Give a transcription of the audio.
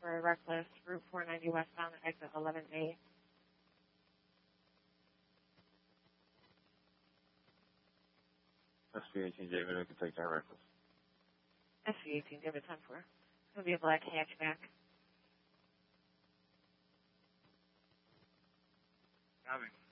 for reckless, Route 490 westbound, exit 11A. SV18 David, I can take that reckless. SV18 David 10-4. It's going to be a black hatchback. Copy.